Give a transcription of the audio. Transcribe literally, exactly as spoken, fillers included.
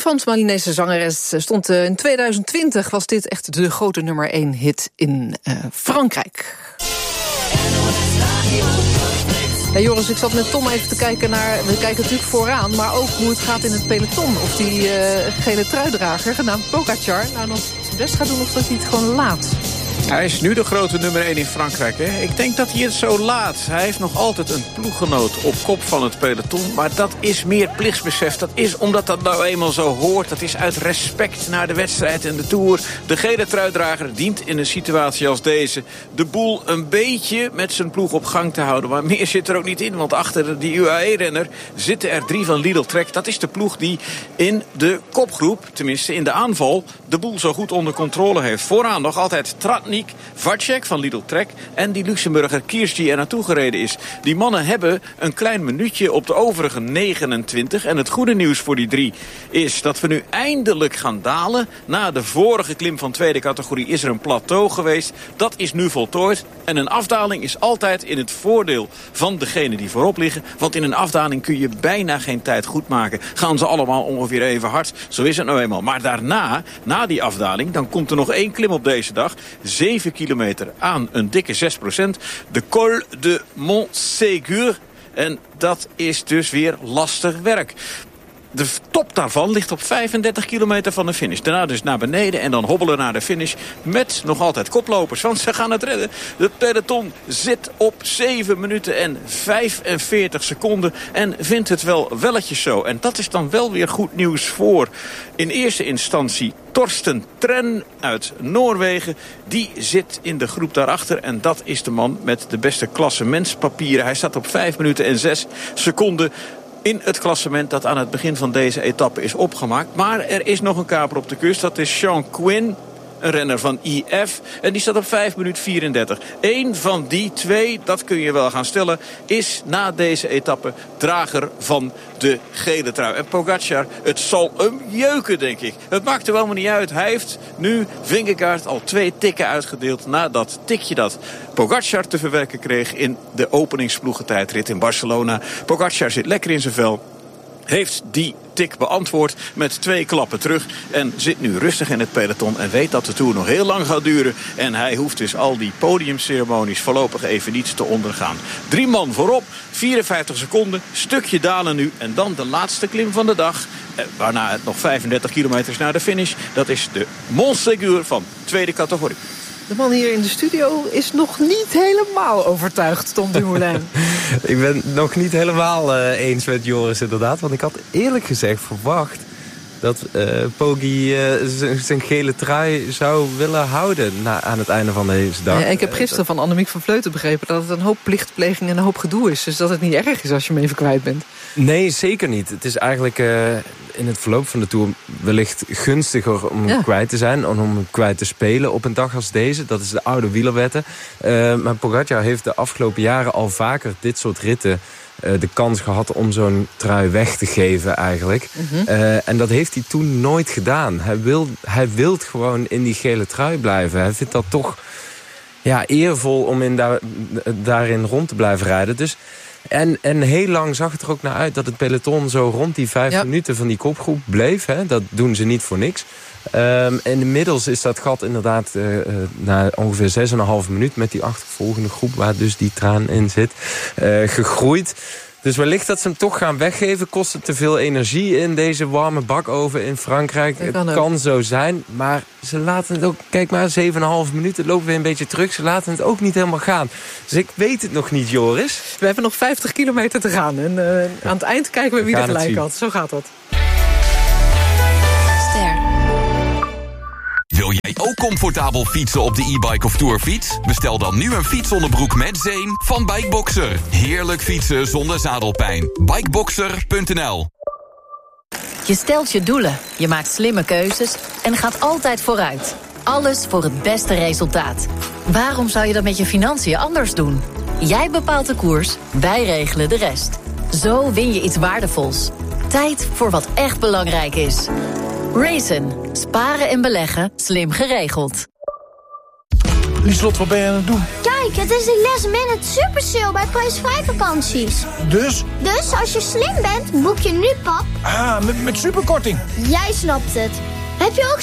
Frans-Malinese zangeres stond uh, in tweeduizend twintig... was dit echt de grote nummer één hit in uh, Frankrijk. Ja, Joris, ik zat met Tom even te kijken naar... we kijken natuurlijk vooraan, maar ook hoe het gaat in het peloton. Of die uh, gele truidrager, genaamd Pogacar... nou nog zijn best gaat doen of dat hij het gewoon laat. Hij is nu de grote nummer één in Frankrijk. Hè? Ik denk dat hij het zo laat. Hij heeft nog altijd een ploeggenoot op kop van het peloton. Maar dat is meer plichtsbesef. Dat is omdat dat nou eenmaal zo hoort. Dat is uit respect naar de wedstrijd en de Tour. De gele truidrager dient in een situatie als deze... de boel een beetje met zijn ploeg op gang te houden. Maar meer zit er ook niet in. Want achter die U A E-renner zitten er drie van Lidl Trek. Dat is de ploeg die in de kopgroep, tenminste in de aanval... de boel zo goed onder controle heeft. Vooraan nog altijd Tratnik, Vacek van Lidl Trek en die Luxemburger Kiers die er naartoe gereden is. Die mannen hebben een klein minuutje op de overige negenentwintig. En het goede nieuws voor die drie is dat we nu eindelijk gaan dalen. Na de vorige klim van tweede categorie is er een plateau geweest. Dat is nu voltooid. En een afdaling is altijd in het voordeel van degene die voorop liggen. Want in een afdaling kun je bijna geen tijd goed maken. Gaan ze allemaal ongeveer even hard. Zo is het nou eenmaal. Maar daarna, na die afdaling, dan komt er nog één klim op deze dag. zeven kilometer aan een dikke zes procent. De Col de Montségur. En dat is dus weer lastig werk. De top daarvan ligt op vijfendertig kilometer van de finish. Daarna dus naar beneden en dan hobbelen naar de finish... met nog altijd koplopers, want ze gaan het redden. De peloton zit op zeven minuten en vijfenveertig seconden... en vindt het wel welletjes zo. En dat is dan wel weer goed nieuws voor in eerste instantie... Torsten Tren uit Noorwegen, die zit in de groep daarachter. En dat is de man met de beste klassementspapieren. Hij staat op vijf minuten en zes seconden... in het klassement dat aan het begin van deze etappe is opgemaakt. Maar er is nog een kaper op de kust. Dat is Sean Quinn, een renner van I F. En die staat op vijf minuten vierendertig. Eén van die twee, dat kun je wel gaan stellen... is na deze etappe drager van de gele trui. En Pogacar, het zal hem jeuken, denk ik. Het maakt er helemaal niet uit. Hij heeft nu Vingegaard al twee tikken uitgedeeld... na dat tikje dat Pogacar te verwerken kreeg... in de openingsploegentijdrit in Barcelona. Pogacar zit lekker in zijn vel. Heeft die tik beantwoord met twee klappen terug. En zit nu rustig in het peloton. En weet dat de Tour nog heel lang gaat duren. En hij hoeft dus al die podiumceremonies voorlopig even niet te ondergaan. Drie man voorop. vierenvijftig seconden. Stukje dalen nu. En dan de laatste klim van de dag. Waarna het nog vijfendertig kilometer naar de finish. Dat is de Montségur van tweede categorie. De man hier in de studio is nog niet helemaal overtuigd, Tom Dumoulin. Ik ben nog niet helemaal uh, eens met Joris inderdaad. Want ik had eerlijk gezegd verwacht dat uh, Poggi uh, zijn gele trui zou willen houden na, aan het einde van deze dag. Ja, ik heb gisteren van Annemiek van Vleuten begrepen dat het een hoop plichtpleging en een hoop gedoe is. Dus dat het niet erg is als je hem even kwijt bent. Nee, zeker niet. Het is eigenlijk uh, in het verloop van de Tour wellicht gunstiger om hem ja. kwijt te zijn... en om hem kwijt te spelen op een dag als deze. Dat is de oude wielerwetten. Uh, maar Pogacar heeft de afgelopen jaren al vaker dit soort ritten... Uh, de kans gehad om zo'n trui weg te geven eigenlijk. Mm-hmm. Uh, en dat heeft hij toen nooit gedaan. Hij wil, hij wilt gewoon in die gele trui blijven. Hij vindt dat toch ja, eervol om in daar, daarin rond te blijven rijden. Dus... En, en heel lang zag het er ook naar uit dat het peloton zo rond die vijf ja. minuten van die kopgroep bleef. Hè? Dat doen ze niet voor niks. Um, en inmiddels is dat gat inderdaad uh, uh, na ongeveer zes en een half minuut... met die achtervolgende groep waar dus die traan in zit, uh, gegroeid. Dus wellicht dat ze hem toch gaan weggeven. Kost het te veel energie in deze warme bakoven in Frankrijk. Het kan, kan zo zijn, maar ze laten het ook... Kijk maar, zeven en een half minuten lopen we een beetje terug. Ze laten het ook niet helemaal gaan. Dus ik weet het nog niet, Joris. We hebben nog vijftig kilometer te gaan. En uh, aan het eind kijken we wie er gelijk had. Zo gaat dat. Ster. Wil jij ook comfortabel fietsen op de e-bike of tourfiets? Bestel dan nu een fietsonderbroek met zeem van Bikeboxer. Heerlijk fietsen zonder zadelpijn. Bikeboxer punt n l. Je stelt je doelen, je maakt slimme keuzes en gaat altijd vooruit. Alles voor het beste resultaat. Waarom zou je dat met je financiën anders doen? Jij bepaalt de koers, wij regelen de rest. Zo win je iets waardevols. Tijd voor wat echt belangrijk is. Raisin. Sparen en beleggen. Slim geregeld. Lieslot, wat ben je aan het doen? Kijk, Henk, het is de last minute super sale bij prijsvrij vakanties. Dus? Dus als je slim bent, boek je nu, pap. Ah, met, met superkorting. Jij snapt het. Heb je ook